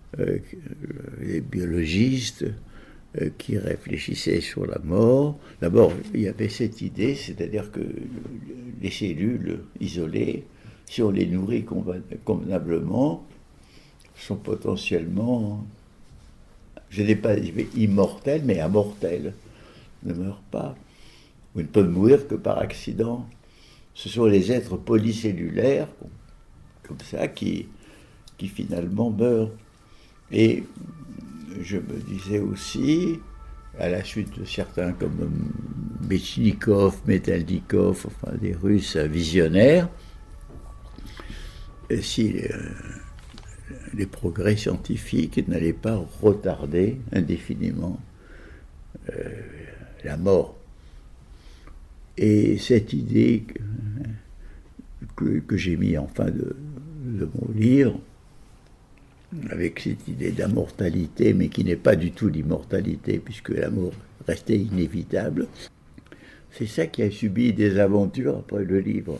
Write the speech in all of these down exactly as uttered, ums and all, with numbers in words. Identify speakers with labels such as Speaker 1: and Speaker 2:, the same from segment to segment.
Speaker 1: euh, les biologistes euh, qui réfléchissaient sur la mort. D'abord, il y avait cette idée, c'est-à-dire que les cellules isolées, si on les nourrit convenablement, sont potentiellement, je n'ai pas dit immortelles, mais immortelles, ne meurent pas, ou ne peuvent mourir que par accident. Ce sont les êtres polycellulaires, comme ça, qui, qui finalement meurent. Et je me disais aussi, à la suite de certains comme Metchnikov, Metelnikov, enfin des Russes visionnaires, si les, les progrès scientifiques n'allaient pas retarder indéfiniment euh, la mort. Et cette idée que, que, que j'ai mis en fin de, de mon livre, avec cette idée d'immortalité, mais qui n'est pas du tout l'immortalité, puisque la mort restait inévitable, c'est ça qui a subi des aventures après le livre.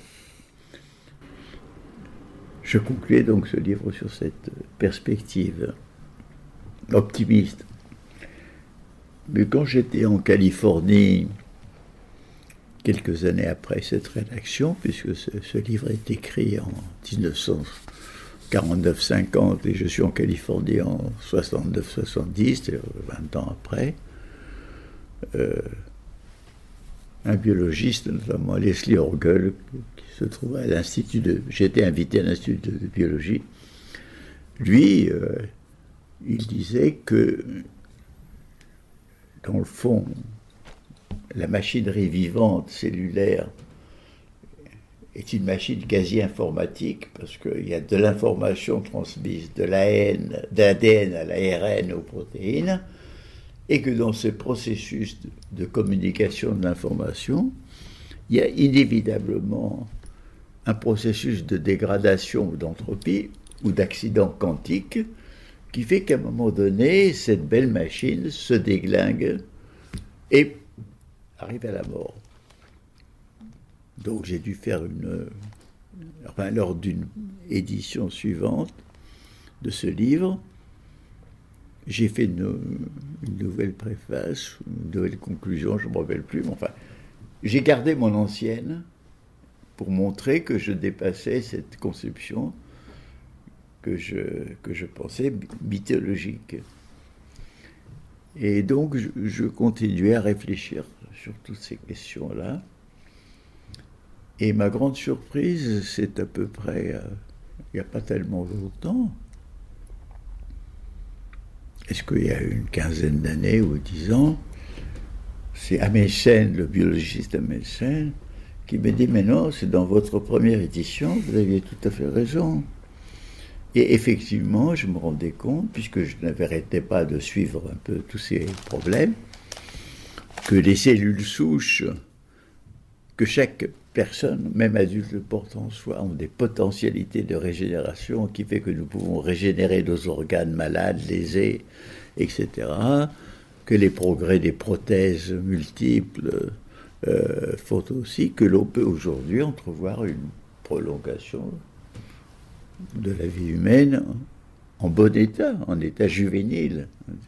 Speaker 1: Je concluais donc ce livre sur cette perspective optimiste. Mais quand j'étais en Californie, quelques années après cette rédaction, puisque ce, ce livre est écrit en dix-neuf cent quarante-neuf cinquante et je suis en Californie en soixante-neuf soixante-dix, vingt ans après, euh, un biologiste, notamment Leslie Orgel, qui se trouvait à l'Institut de... J'étais invité à l'Institut de biologie. Lui, euh, il disait que, dans le fond, la machinerie vivante cellulaire est une machine quasi informatique, parce qu'il y a de l'information transmise de l'A N, de l'A D N à l'A R N aux protéines, et que dans ce processus de, de communication de l'information, il y a inévitablement un processus de dégradation ou d'entropie ou d'accident quantique qui fait qu'à un moment donné, cette belle machine se déglingue et arrive à la mort. Donc j'ai dû faire une... Enfin, lors d'une édition suivante de ce livre, j'ai fait une, une nouvelle préface, une nouvelle conclusion, je ne me rappelle plus, mais enfin, j'ai gardé mon ancienne pour montrer que je dépassais cette conception que je, que je pensais mythologique. Et donc, je, je continuais à réfléchir sur toutes ces questions-là. Et ma grande surprise, c'est à peu près, euh, il n'y a pas tellement longtemps, est-ce qu'il y a une quinzaine d'années ou dix ans, c'est Amundsen, le biologiste Amundsen, qui m'a dit « Mais non, c'est dans votre première édition, vous aviez tout à fait raison ». Et effectivement, je me rendais compte, puisque je n'arrêtais pas de suivre un peu tous ces problèmes, que les cellules souches, que chaque personne, même adulte, porte en soi, ont des potentialités de régénération qui fait que nous pouvons régénérer nos organes malades, lésés, et cetera, que les progrès des prothèses multiples euh, font aussi que l'on peut aujourd'hui entrevoir une prolongation de la vie humaine en bon état, en état juvénile.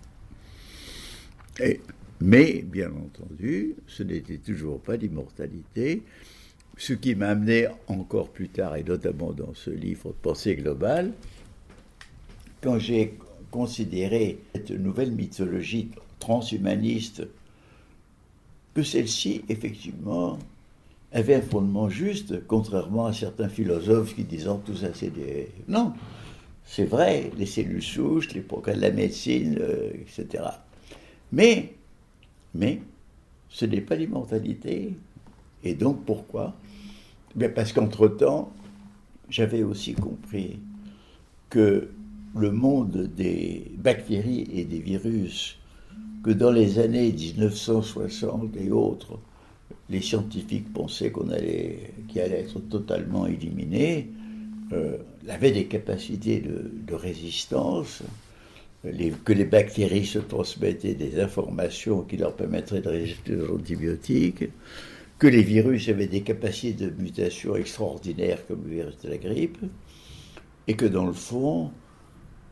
Speaker 1: Et, mais, bien entendu, ce n'était toujours pas l'immortalité, ce qui m'a amené encore plus tard, et notamment dans ce livre « Pensée globale », quand j'ai considéré cette nouvelle mythologie transhumaniste, que celle-ci, effectivement, avait un fondement juste, contrairement à certains philosophes qui disent tout ça c'est des... Non, c'est vrai, les cellules souches, les progrès de la médecine, euh, et cetera. Mais, mais, ce n'est pas l'immortalité. Et donc, pourquoi ? Bien parce qu'entre-temps, j'avais aussi compris que le monde des bactéries et des virus, que dans les années dix-neuf cent soixante et autres, les scientifiques pensaient qu'on allait, qu'il allait être totalement éliminé, euh, avaient des capacités de, de résistance, les, que les bactéries se transmettaient des informations qui leur permettraient de résister aux antibiotiques, que les virus avaient des capacités de mutation extraordinaires comme le virus de la grippe, et que dans le fond,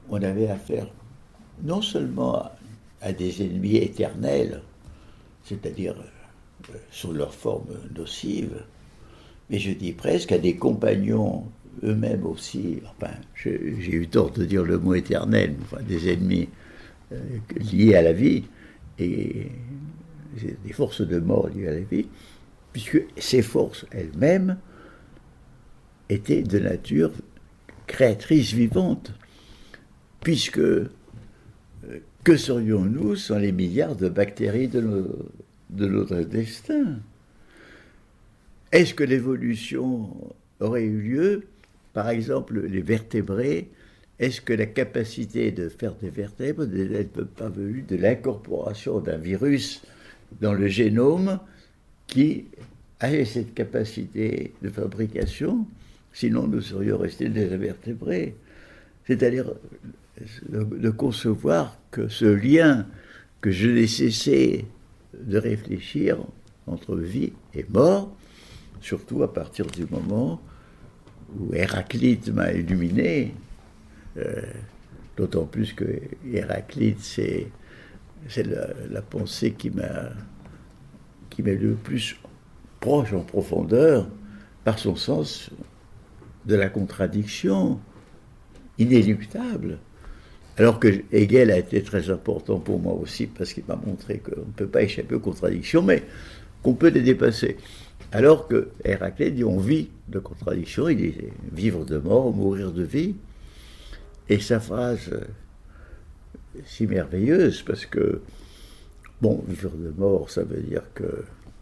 Speaker 1: on avait affaire non seulement à, à des ennemis éternels, c'est-à-dire euh, sous leur forme nocive, mais je dis presque à des compagnons eux-mêmes aussi, enfin, j'ai eu tort de dire le mot éternel, enfin, des ennemis euh, liés à la vie, et des forces de mort liées à la vie, puisque ces forces elles-mêmes étaient de nature créatrice vivante, puisque euh, que serions-nous sans les milliards de bactéries de, nos, de notre destin? Est-ce que l'évolution aurait eu lieu? Par exemple, les vertébrés, est-ce que la capacité de faire des vertèbres n'est pas venue de l'incorporation d'un virus dans le génome qui avait cette capacité de fabrication? Sinon, nous serions restés des invertébrés. C'est-à-dire de, de concevoir que ce lien que je n'ai cessé de réfléchir entre vie et mort, surtout à partir du moment où Héraclite m'a illuminé, euh, d'autant plus que Héraclite, c'est, c'est la, la pensée qui m'a, qui m'est le plus proche en profondeur, par son sens de la contradiction inéluctable. Alors que Hegel a été très important pour moi aussi, parce qu'il m'a montré qu'on ne peut pas échapper aux contradictions, mais qu'on peut les dépasser. Alors que Héraclite dit on vit de contradictions, il dit vivre de mort, mourir de vie. Et sa phrase est si merveilleuse, parce que, bon, vivre de mort, ça veut dire que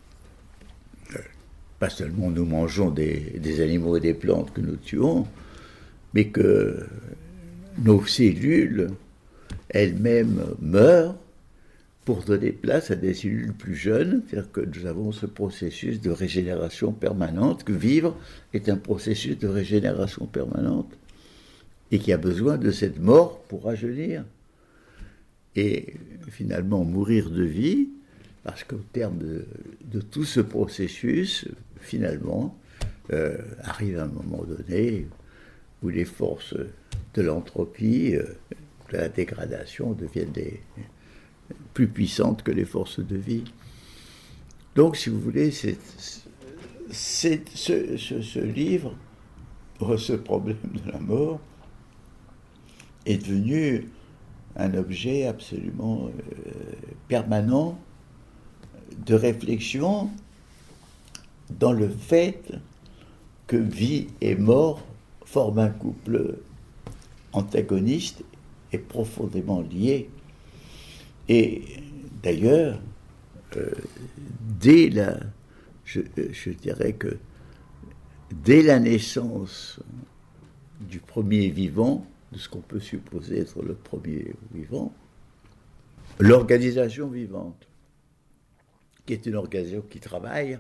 Speaker 1: pas seulement nous mangeons des, des animaux et des plantes que nous tuons, mais que nos cellules elles-mêmes meurent pour donner place à des cellules plus jeunes, c'est-à-dire que nous avons ce processus de régénération permanente, que vivre est un processus de régénération permanente, et qui a besoin de cette mort pour rajeunir. Et finalement, mourir de vie, parce qu'au terme de, de tout ce processus, finalement, euh, arrive un moment donné où les forces de l'entropie, euh, de la dégradation deviennent des, plus puissantes que les forces de vie. Donc, si vous voulez, c'est, c'est, ce, ce, ce livre, ce problème de la mort, est devenu un objet absolument euh, permanent de réflexion dans le fait que vie et mort forment un couple antagoniste et profondément lié. Et d'ailleurs, euh, dès la, je, je dirais que dès la naissance du premier vivant, de ce qu'on peut supposer être le premier vivant, l'organisation vivante, qui est une organisation qui travaille,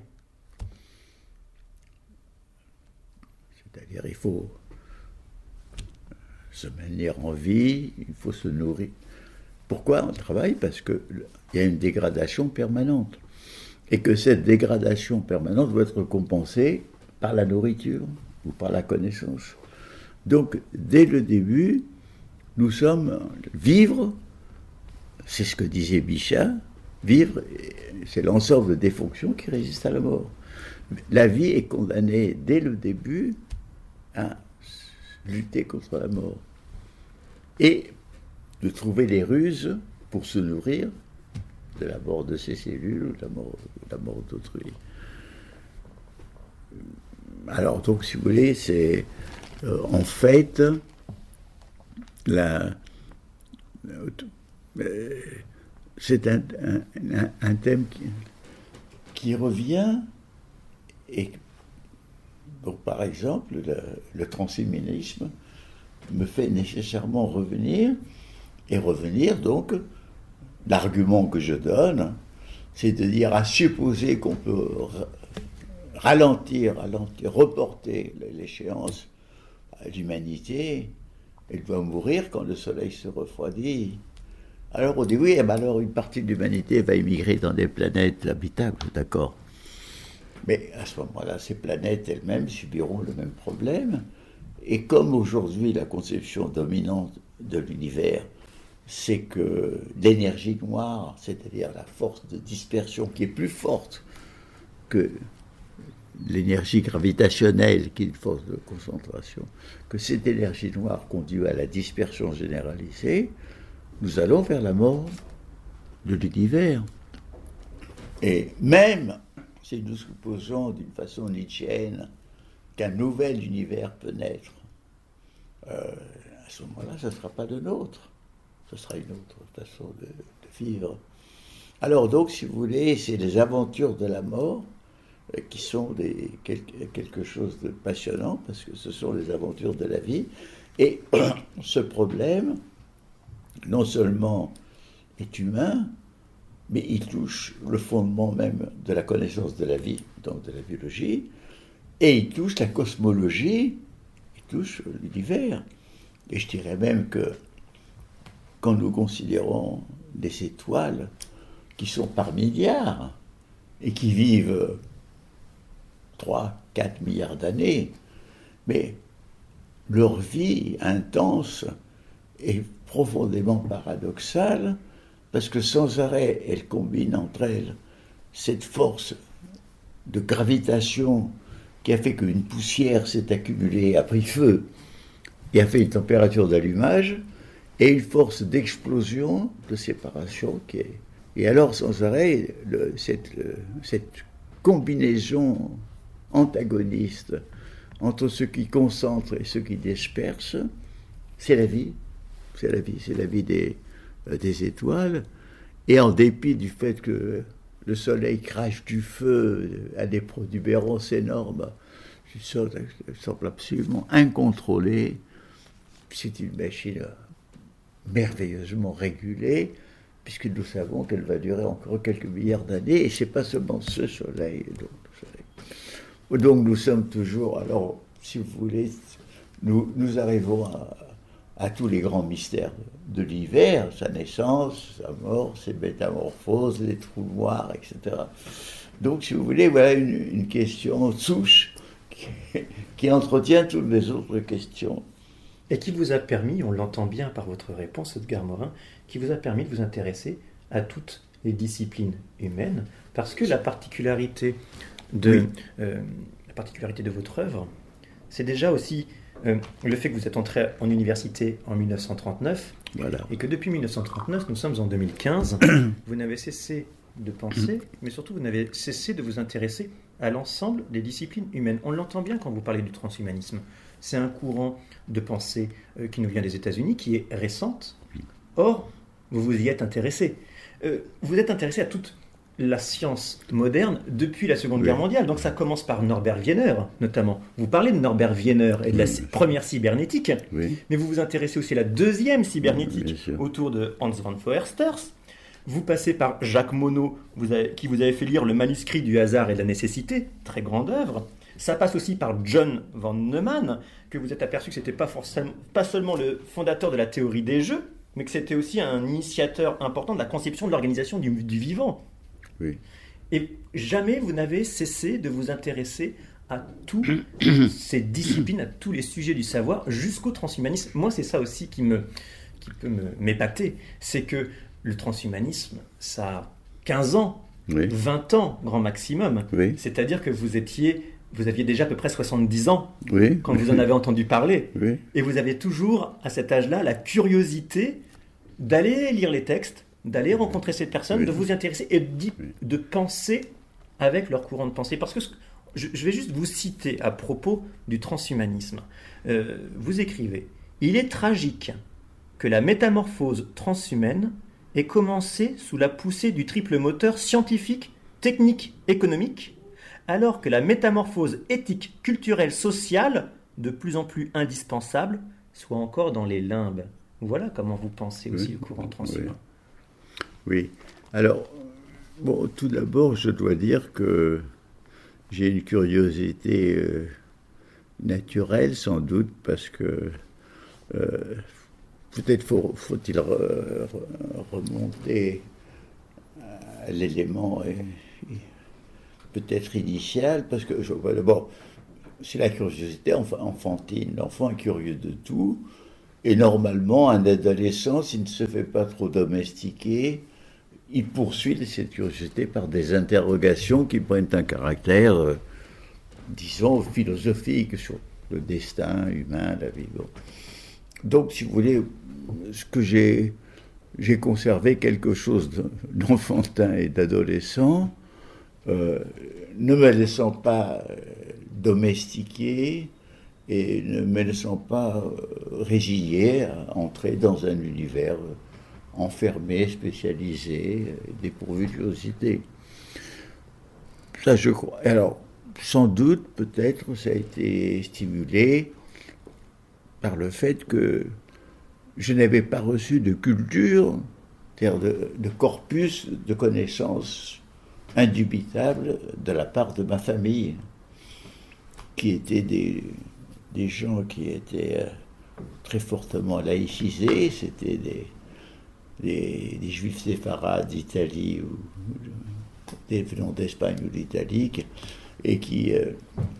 Speaker 1: c'est-à-dire il faut se maintenir en vie, il faut se nourrir. Pourquoi on travaille? Parce qu'il y a une dégradation permanente. Et que cette dégradation permanente doit être compensée par la nourriture ou par la connaissance. Donc, dès le début, nous sommes... Vivre, c'est ce que disait Bichat, vivre, c'est l'ensemble des fonctions qui résistent à la mort. La vie est condamnée dès le début à lutter contre la mort. Et de trouver des ruses pour se nourrir de la mort de ses cellules ou de la mort, de la mort d'autrui. Alors, donc, si vous voulez, c'est euh, en fait la, euh, c'est un, un, un thème qui, qui revient et donc, par exemple, le, le transhumanisme me fait nécessairement revenir, et revenir donc, l'argument que je donne, c'est de dire à supposer qu'on peut ralentir, ralentir, reporter l'échéance à l'humanité, elle doit mourir quand le soleil se refroidit. Alors on dit oui, ben alors une partie de l'humanité va émigrer dans des planètes habitables, d'accord. Mais à ce moment-là, ces planètes elles-mêmes subiront le même problème. Et comme aujourd'hui la conception dominante de l'univers, c'est que l'énergie noire, c'est-à-dire la force de dispersion qui est plus forte que l'énergie gravitationnelle, qui est une force de concentration, que cette énergie noire conduit à la dispersion généralisée, nous allons vers la mort de l'univers. Et même si nous supposons d'une façon nietzschéenne qu'un nouvel univers peut naître, euh, à ce moment-là, ce ne sera pas le nôtre. Ce sera une autre façon de, de vivre. Alors donc, si vous voulez, c'est les aventures de la mort euh, qui sont des, quelque, quelque chose de passionnant, parce que ce sont les aventures de la vie. Et ce problème, non seulement est humain, mais il touche le fondement même de la connaissance de la vie, donc de la biologie, et il touche la cosmologie, il touche l'univers. Et je dirais même que quand nous considérons des étoiles qui sont par milliards et qui vivent trois, quatre milliards d'années, mais leur vie intense est profondément paradoxale parce que sans arrêt, elles combinent entre elles cette force de gravitation qui a fait qu'une poussière s'est accumulée, a pris feu et a fait une température d'allumage, et une force d'explosion, de séparation qui est... Et alors, sans arrêt, le, cette, le, cette combinaison antagoniste entre ce qui concentre et ce qui disperse, c'est la vie. C'est la vie, c'est la vie des, euh, des étoiles. Et en dépit du fait que le soleil crache du feu à des protubérances énormes, qui semble absolument incontrôlée, c'est une machine merveilleusement régulée, puisque nous savons qu'elle va durer encore quelques milliards d'années, et ce n'est pas seulement ce soleil. Donc, soleil. donc nous sommes toujours, alors si vous voulez, nous, nous arrivons à, à tous les grands mystères de l'hiver, sa naissance, sa mort, ses métamorphoses, les trous noirs, et cetera. Donc si vous voulez, voilà une, une question souche qui, qui entretient toutes les autres questions.
Speaker 2: Et qui vous a permis, on l'entend bien par votre réponse, Edgar Morin, qui vous a permis de vous intéresser à toutes les disciplines humaines, parce que la particularité de, oui. euh, la particularité de votre œuvre, c'est déjà aussi euh, le fait que vous êtes entré en université en mille neuf cent trente-neuf, voilà. Et que depuis mille neuf cent trente-neuf, nous sommes en deux mille quinze, vous n'avez cessé de penser, mais surtout vous n'avez cessé de vous intéresser à l'ensemble des disciplines humaines. On l'entend bien quand vous parlez du transhumanisme. C'est un courant de pensée euh, qui nous vient des États-Unis, qui est récente. Or, vous vous y êtes intéressé. Euh, vous êtes intéressé à toute la science moderne depuis la Seconde oui. Guerre mondiale. Donc ça commence par Norbert Wiener, notamment. Vous parlez de Norbert Wiener et de la oui. première cybernétique, oui. mais vous vous intéressez aussi à la deuxième cybernétique, oui, autour de Hans von Feuersterz. Vous passez par Jacques Monod, vous avez, qui vous avait fait lire le manuscrit du hasard et de la nécessité, très grande œuvre. Ça passe aussi par John von Neumann, que vous êtes aperçu que ce n'était pas, pas seulement le fondateur de la théorie des jeux, mais que c'était aussi un initiateur important de la conception de l'organisation du, du vivant.
Speaker 1: Oui.
Speaker 2: Et jamais vous n'avez cessé de vous intéresser à toutes ces disciplines, à tous les sujets du savoir, jusqu'au transhumanisme. Moi, c'est ça aussi qui, me, qui peut me, m'épater. C'est que le transhumanisme, ça a quinze ans, oui. vingt ans, grand maximum. Oui. C'est-à-dire que vous étiez... Vous aviez déjà à peu près soixante-dix ans oui, quand vous en avez entendu parler. Oui. Et vous avez toujours, à cet âge-là, la curiosité d'aller lire les textes, d'aller rencontrer ces personnes, oui. de vous intéresser et de, oui. de penser avec leur courant de pensée. Parce que je, je vais juste vous citer à propos du transhumanisme. Euh, vous écrivez « Il est tragique que la métamorphose transhumaine ait commencé sous la poussée du triple moteur scientifique, technique, économique, alors que la métamorphose éthique, culturelle, sociale, de plus en plus indispensable, soit encore dans les limbes. » Voilà comment vous pensez aussi oui, le courant transhumain.
Speaker 1: Oui. oui. Alors, bon, tout d'abord, je dois dire que j'ai une curiosité euh, naturelle, sans doute, parce que euh, peut-être faut, faut-il re, remonter à l'élément... Et, et, peut-être initial, parce que, je, d'abord, c'est la curiosité enfantine. L'enfant est curieux de tout, Et normalement, un adolescent, s'il ne se fait pas trop domestiquer, il poursuit cette curiosité par des interrogations qui prennent un caractère, euh, disons, philosophique sur le destin humain, la vie. Bon. Donc, si vous voulez, ce que j'ai, j'ai conservé quelque chose d'enfantin et d'adolescent, euh, ne me laissant pas euh, domestiquer et ne me laissant pas euh, résigner à entrer dans un univers euh, enfermé, spécialisé, dépourvu de curiosité. Ça, je crois. Alors, sans doute, peut-être, ça a été stimulé par le fait que je n'avais pas reçu de culture, c'est-à-dire de, de corpus de connaissances indubitables de la part de ma famille, qui étaient des, des gens qui étaient euh, très fortement laïcisés, c'était des Des, des juifs séfarades d'Italie ou des venant d'Espagne ou d'Italie et qui euh,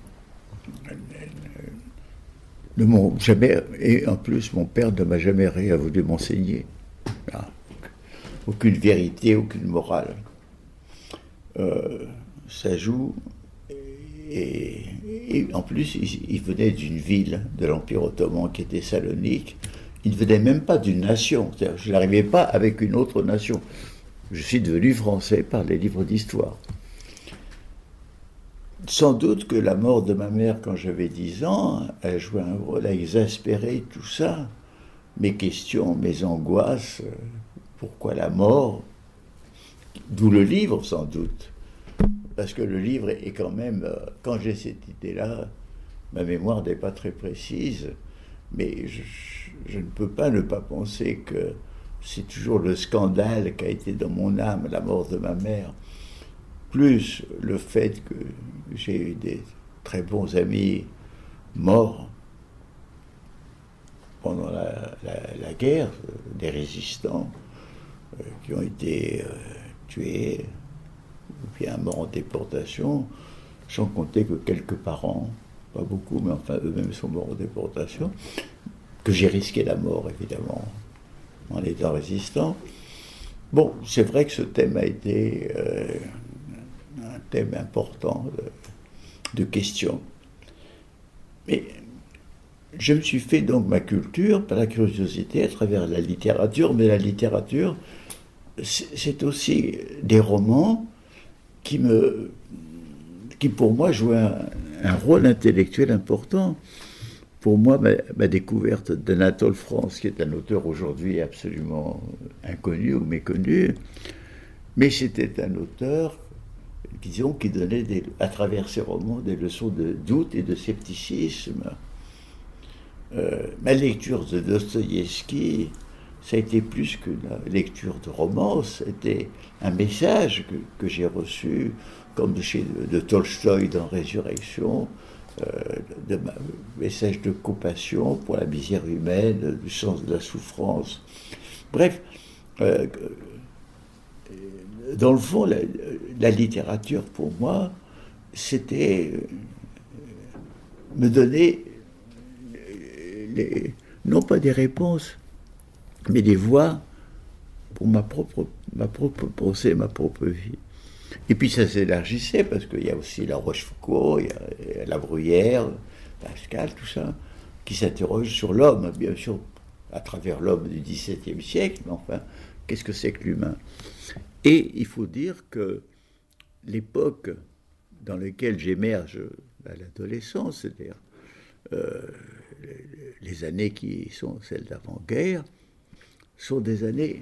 Speaker 1: ne m'ont jamais, et en plus mon père ne m'a jamais rien voulu m'enseigner. Ah, aucune vérité, aucune morale. Euh, ça joue et, et en plus il, il venait d'une ville de l'Empire ottoman qui était Salonique. Il ne venait même pas d'une nation, c'est-à-dire, je n'arrivais pas avec une autre nation. Je suis devenu français par les livres d'histoire. Sans doute que la mort de ma mère quand j'avais dix ans a joué un rôle à exaspérer tout ça. Mes questions, mes angoisses, pourquoi la mort? D'où le livre sans doute. Parce que le livre est quand même, quand j'ai cette idée-là, ma mémoire n'est pas très précise, mais je, je ne peux pas ne pas penser que c'est toujours le scandale qui a été dans mon âme, la mort de ma mère, plus le fait que j'ai eu des très bons amis morts pendant la, la, la guerre, des résistants euh, qui ont été euh, tués, ou bien morts en déportation, sans compter que quelques parents, pas beaucoup, mais enfin eux-mêmes sont morts en déportation, que j'ai risqué la mort, évidemment, en étant résistant. Bon, c'est vrai que ce thème a été euh, un thème important de, de questions. Mais je me suis fait donc ma culture par la curiosité à travers la littérature, mais la littérature, c'est aussi des romans qui, me, qui pour moi, jouaient un, un rôle intellectuel important. Pour moi, ma, ma découverte d'Anatole France, qui est un auteur aujourd'hui absolument inconnu ou méconnu, mais c'était un auteur, disons, qui donnait des, à travers ses romans des leçons de doute et de scepticisme. Euh, ma lecture de Dostoïevski, ça a été plus qu'une lecture de roman, c'était un message que, que j'ai reçu, comme chez de Tolstoï dans Résurrection, euh, de ma, message de compassion pour la misère humaine, du sens de la souffrance. Bref, euh, dans le fond, la, la littérature, pour moi, c'était euh, me donner les, non pas des réponses, mais des voix pour ma propre, ma propre pensée, ma propre vie. Et puis ça s'élargissait, parce qu'il y a aussi la Rochefoucauld, il y a, il y a la Bruyère, Pascal, tout ça, qui s'interroge sur l'homme, bien sûr, à travers l'homme du dix-septième siècle, mais enfin, qu'est-ce que c'est que l'humain? Et il faut dire que l'époque dans laquelle j'émerge à l'adolescence, c'est-à-dire euh, les années qui sont celles d'avant-guerre, sont des années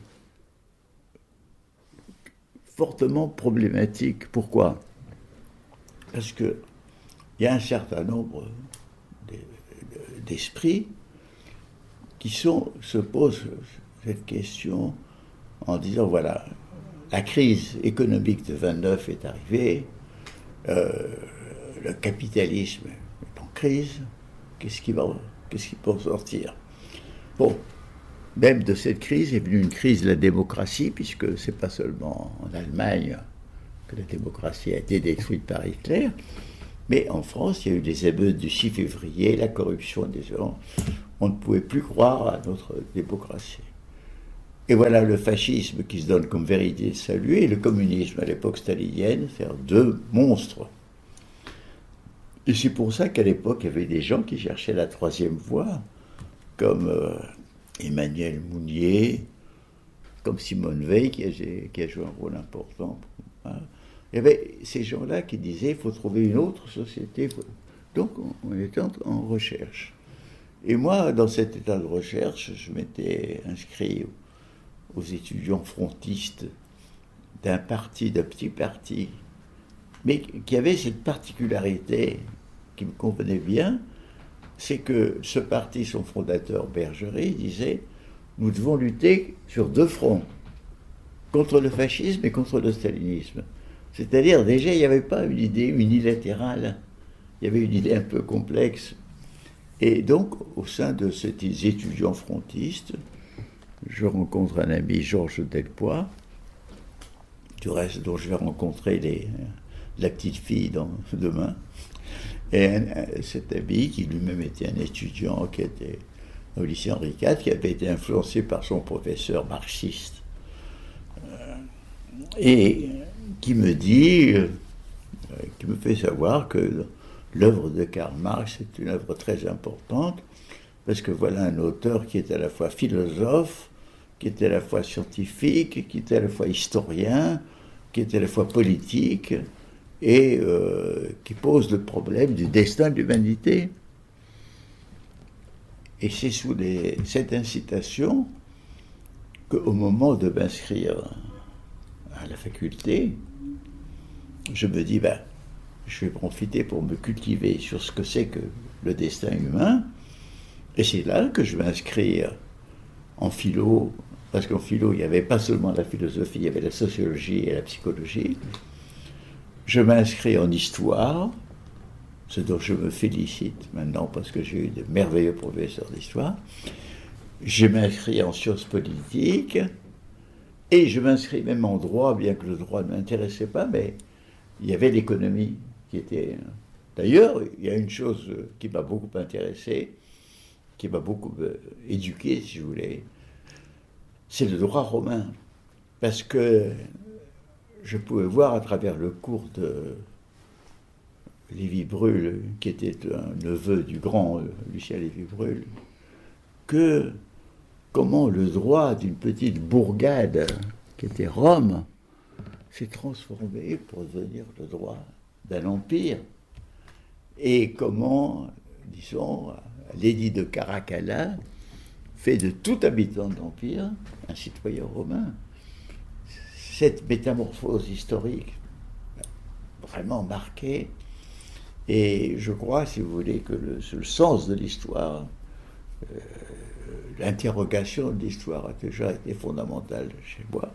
Speaker 1: fortement problématiques. Pourquoi? Parce qu'il y a un certain nombre d'esprits qui sont, se posent cette question en disant, voilà, la crise économique de vingt-neuf est arrivée, euh, le capitalisme est en crise, qu'est-ce qui va, qu'est-ce qui peut en sortir? Bon, même de cette crise est venue une crise de la démocratie, puisque c'est pas seulement en Allemagne que la démocratie a été détruite par Hitler, Mais en France, il y a eu les émeutes du six février, la corruption des gens. On ne pouvait plus croire à notre démocratie. Et voilà le fascisme qui se donne comme vérité de salut, et le communisme à l'époque stalinienne, c'est-à-dire deux monstres. Et c'est pour ça qu'à l'époque, il y avait des gens qui cherchaient la troisième voie, comme euh, Emmanuel Mounier, comme Simone Veil, qui a, qui a joué un rôle important. Hein. Il y avait ces gens-là qui disaient il faut trouver une autre société. Donc on, on était en, en recherche. Et moi, dans cet état de recherche, je m'étais inscrit aux étudiants frontistes d'un parti, d'un petit parti, mais qui avait cette particularité qui me convenait bien, c'est que ce parti, son fondateur Bergerie, disait nous devons lutter sur deux fronts, contre le fascisme et contre le stalinisme. C'est-à-dire, déjà, il n'y avait pas une idée unilatérale, il y avait une idée un peu complexe. Et donc, au sein de ces étudiants frontistes, je rencontre un ami, Georges Delpois, du reste dont je vais rencontrer les, la petite fille dans, demain, et un, un, cet ami qui lui-même était un étudiant qui était au lycée Henri quatre, qui avait été influencé par son professeur marxiste, euh, et qui me dit, euh, qui me fait savoir que l'œuvre de Karl Marx est une œuvre très importante, parce que voilà un auteur qui est à la fois philosophe, qui est à la fois scientifique, qui est à la fois historien, qui est à la fois politique, et euh, qui pose le problème du destin de l'humanité. Et c'est sous les, cette incitation qu'au moment de m'inscrire à la faculté, je me dis, ben, je vais profiter pour me cultiver sur ce que c'est que le destin humain, et c'est là que je vais m'inscrire en philo, parce qu'en philo, il n'y avait pas seulement la philosophie, il y avait la sociologie et la psychologie. Je m'inscris en histoire, ce dont je me félicite maintenant parce que j'ai eu de merveilleux professeurs d'histoire. Je m'inscris en sciences politiques et je m'inscris même en droit, bien que le droit ne m'intéressait pas, mais il y avait l'économie qui était... D'ailleurs, il y a une chose qui m'a beaucoup intéressé, qui m'a beaucoup éduqué, si je voulais, c'est le droit romain. Parce que je pouvais voir à travers le cours de Lévi-Bruhl, qui était un neveu du grand Lucien Lévi-Bruhl, que comment le droit d'une petite bourgade qui était Rome s'est transformé pour devenir le droit d'un empire, et comment, disons, l'édit de Caracalla fait de tout habitant de l'empire un citoyen romain. Cette métamorphose historique vraiment marquée, et je crois, si vous voulez, que le, le sens de l'histoire, euh, l'interrogation de l'histoire a déjà été fondamentale chez moi.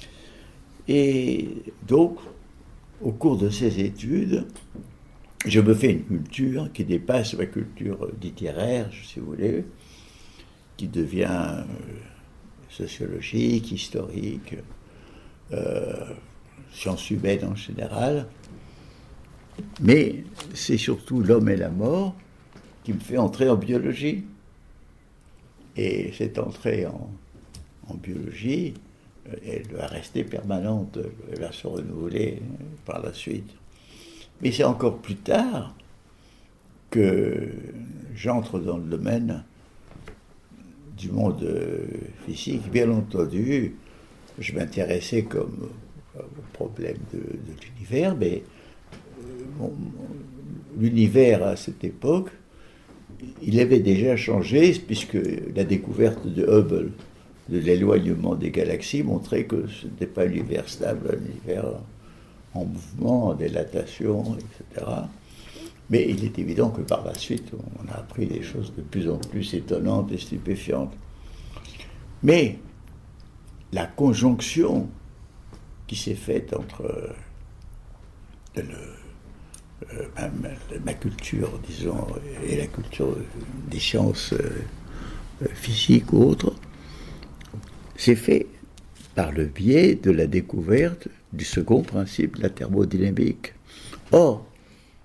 Speaker 1: Et donc, au cours de ces études, je me fais une culture qui dépasse ma culture littéraire, si vous voulez, qui devient euh, sociologique, historique, euh, sciences humaines en général. Mais c'est surtout l'homme et la mort qui me fait entrer en biologie. Et cette entrée en, en biologie, elle va rester permanente, elle va se renouveler par la suite. Mais c'est encore plus tard que j'entre dans le domaine du monde physique. Bien entendu, je m'intéressais comme au problème de, de l'univers, mais mon, mon, l'univers à cette époque, il avait déjà changé, puisque la découverte de Hubble de l'éloignement des galaxies montrait que ce n'était pas un univers stable, un univers en mouvement, en dilatation, et cetera. Mais il est évident que par la suite, on a appris des choses de plus en plus étonnantes et stupéfiantes. Mais la conjonction qui s'est faite entre le, euh, ma, ma culture, disons, et la culture des sciences euh, physiques ou autres, s'est fait par le biais de la découverte du second principe, la thermodynamique. Or,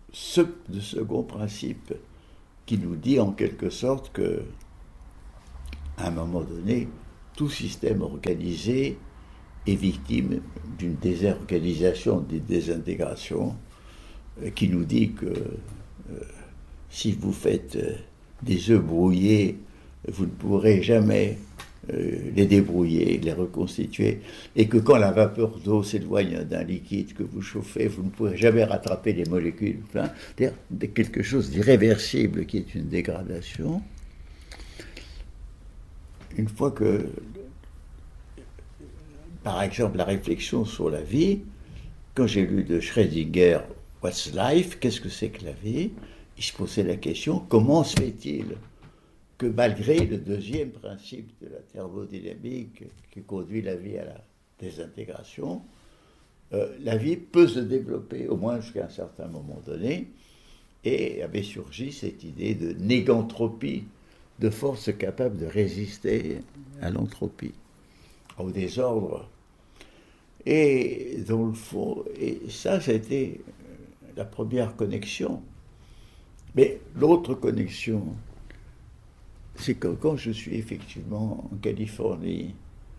Speaker 1: ce de second principe qui nous dit en quelque sorte que, à un moment donné, tout système organisé est victime d'une désorganisation, d'une désintégration, euh, qui nous dit que euh, si vous faites euh, des œufs brouillés, vous ne pourrez jamais euh, les débrouiller, les reconstituer, et que quand la vapeur d'eau s'éloigne d'un liquide que vous chauffez, vous ne pourrez jamais rattraper les molécules. Enfin, c'est-à-dire quelque chose d'irréversible qui est une dégradation. Une fois que, par exemple, la réflexion sur la vie, quand j'ai lu de Schrödinger « What's life ?» Qu'est-ce que c'est que la vie? Il se posait la question, comment se fait-il que malgré le deuxième principe de la thermodynamique qui conduit la vie à la désintégration, euh, la vie peut se développer, au moins jusqu'à un certain moment donné, et avait surgi cette idée de négantropie, de force capable de résister à l'entropie, au désordre. Et dans le fond, et ça, c'était la première connexion. Mais l'autre connexion, c'est que quand je suis effectivement en Californie,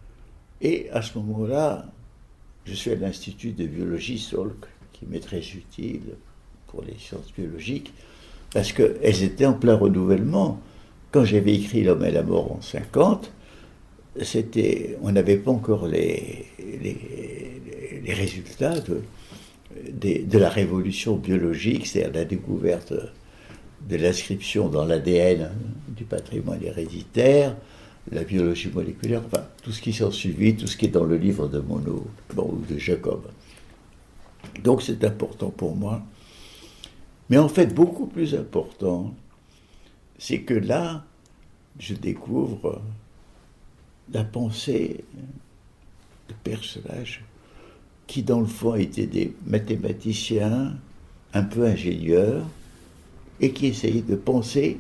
Speaker 1: et à ce moment-là, je suis à l'Institut de biologie Salk, qui m'est très utile pour les sciences biologiques, parce qu'elles étaient en plein renouvellement. Quand j'avais écrit L'homme et la mort en cinquante, c'était, on n'avait pas encore les, les, les résultats de, de, de la révolution biologique, c'est-à-dire la découverte de l'inscription dans l'A D N du patrimoine héréditaire, la biologie moléculaire, enfin tout ce qui s'en suivit, tout ce qui est dans le livre de Monod, bon, ou de Jacob. Donc c'est important pour moi. Mais en fait, beaucoup plus important, c'est que là, je découvre la pensée de personnages qui, dans le fond, étaient des mathématiciens un peu ingénieurs et qui essayaient de penser,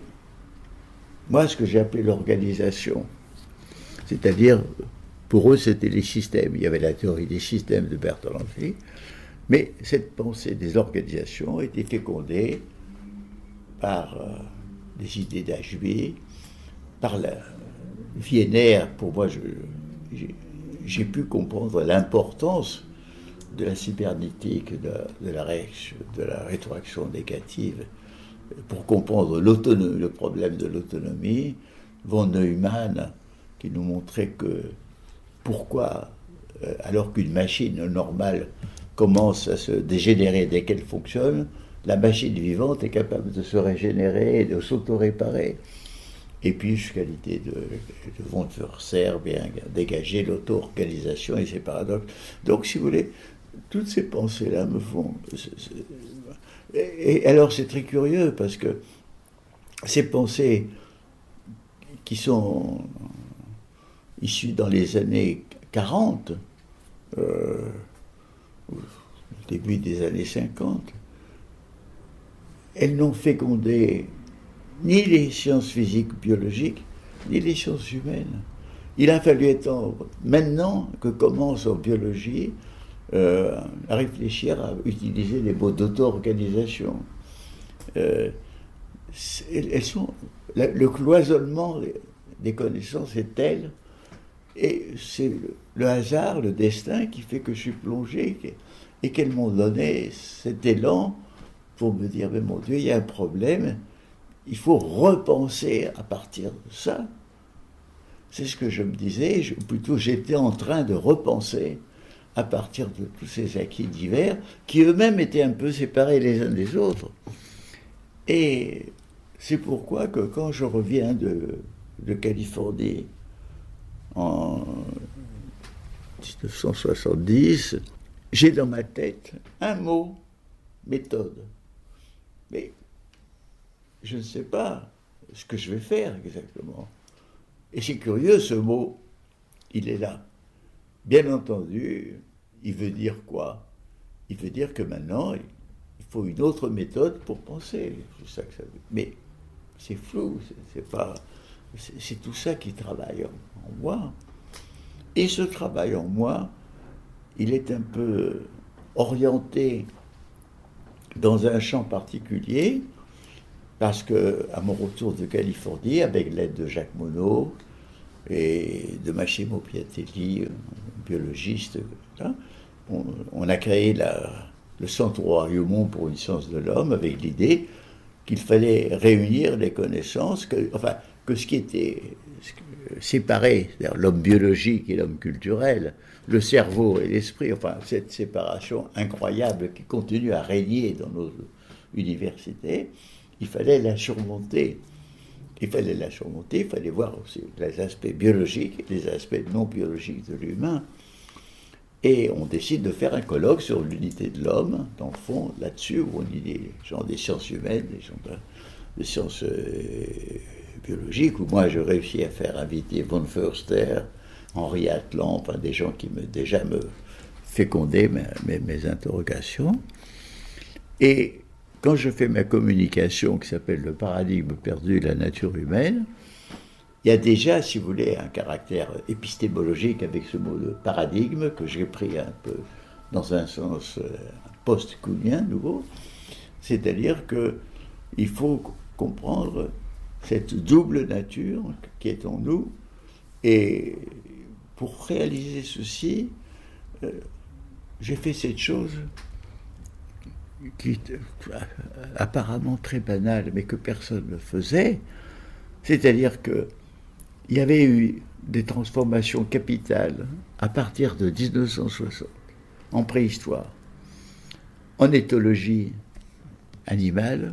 Speaker 1: moi, ce que j'ai appelé l'organisation. C'est-à-dire, pour eux, c'était les systèmes. Il y avait la théorie des systèmes de Bertalanffy, mais cette pensée des organisations était fécondée par euh, des idées d'H B, par la Wiener. Pour moi, je, j'ai, j'ai pu comprendre l'importance de la cybernétique, de, de, la, réaction, de la rétroaction négative, pour comprendre le problème de l'autonomie. Von Neumann, qui nous montrait que pourquoi, euh, alors qu'une machine normale commence à se dégénérer dès qu'elle fonctionne, la machine vivante est capable de se régénérer et de s'auto-réparer. Et puis, jusqu'à l'idée de, de von Förster, bien dégager l'auto-organisation et ses paradoxes. Donc, si vous voulez, toutes ces pensées-là me font... C'est, c'est, et, et alors, c'est très curieux, parce que ces pensées qui sont issues dans les années quarante, euh, au début des années cinquante, elles n'ont fécondé ni les sciences physiques, biologiques, ni les sciences humaines. Il a fallu attendre maintenant que commence en biologie euh, à réfléchir à utiliser les mots d'auto-organisation. Euh, elles sont, la, le cloisonnement des connaissances est tel, et c'est le, le hasard, le destin qui fait que je suis plongé, et qu'elles m'ont donné cet élan pour me dire, mais mon Dieu, il y a un problème, il faut repenser à partir de ça. C'est ce que je me disais, je, plutôt j'étais en train de repenser à partir de tous ces acquis divers, qui eux-mêmes étaient un peu séparés les uns des autres. Et c'est pourquoi que quand je reviens de, de Californie en dix-neuf cent soixante-dix, j'ai dans ma tête un mot, méthode. Mais je ne sais pas ce que je vais faire exactement. Et c'est curieux, ce mot, il est là. Bien entendu, il veut dire quoi? Il veut dire que maintenant, il faut une autre méthode pour penser. C'est ça que ça veut. Mais c'est flou, c'est, c'est pas... C'est, c'est tout ça qui travaille en, en moi. Et ce travail en moi, il est un peu orienté dans un champ particulier, parce que à mon retour de Californie, avec l'aide de Jacques Monod et de Massimo Piatelli, biologiste, hein, on, on a créé la, le Centre Royaumont pour une science de l'homme, avec l'idée qu'il fallait réunir les connaissances, que, enfin, que ce qui était séparé, c'est-à-dire l'homme biologique et l'homme culturel, le cerveau et l'esprit, enfin, cette séparation incroyable qui continue à régner dans nos universités, il fallait la surmonter. Il fallait la surmonter, il fallait voir aussi les aspects biologiques et les aspects non biologiques de l'humain. Et on décide de faire un colloque sur l'unité de l'homme, dans le fond, là-dessus, où on dit des gens des sciences humaines, des gens de, des sciences euh, biologiques, où moi je réussis à faire inviter von Förster, Henri Atlan, enfin des gens qui me, déjà me fécondaient mes, mes, mes interrogations. Et quand je fais ma communication qui s'appelle Le paradigme perdu de la nature humaine, il y a déjà, si vous voulez, un caractère épistémologique avec ce mot de paradigme que j'ai pris un peu dans un sens post-kuhnien nouveau, c'est-à-dire qu'il faut comprendre cette double nature qui est en nous, et pour réaliser ceci, euh, j'ai fait cette chose qui est apparemment très banale, mais que personne ne faisait, c'est-à-dire que il y avait eu des transformations capitales à partir de dix-neuf cent soixante, en préhistoire, en éthologie animale,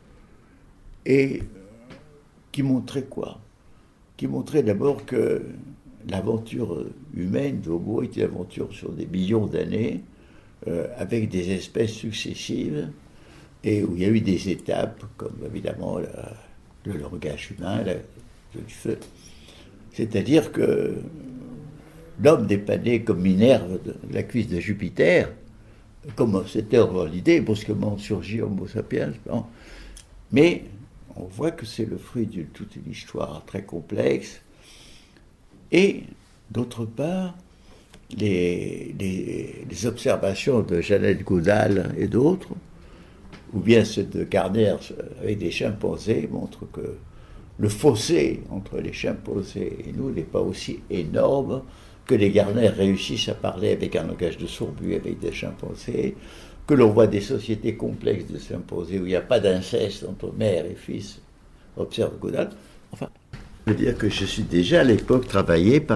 Speaker 1: et qui montraient quoi? Qui montraient d'abord que l'aventure humaine d'Homo était une aventure sur des millions d'années, euh, avec des espèces successives, et où il y a eu des étapes, comme évidemment la, le langage humain, la, du feu. C'est-à-dire que l'homme n'est pas né comme Minerve de la cuisse de Jupiter, comme c'était l'idée, brusquement surgit Homo sapiens. Bon. Mais on voit que c'est le fruit de toute une histoire très complexe. Et d'autre part, les, les, les observations de Jeannette Goodall et d'autres, ou bien ceux de Gardner avec des chimpanzés, montrent que le fossé entre les chimpanzés et nous n'est pas aussi énorme que les Gardner réussissent à parler avec un langage de sourd-muet avec des chimpanzés, que l'on voit des sociétés complexes de chimpanzés où il n'y a pas d'inceste entre mère et fils, observe Goodall. Enfin, je veux dire que je suis déjà à l'époque travaillé par